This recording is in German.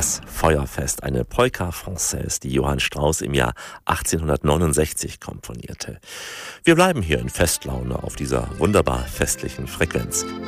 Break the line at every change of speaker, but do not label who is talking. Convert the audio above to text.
Das Feuerfest, eine Polka Française, die Johann Strauss im Jahr 1869 komponierte. Wir bleiben hier in Festlaune auf dieser wunderbar festlichen Frequenz.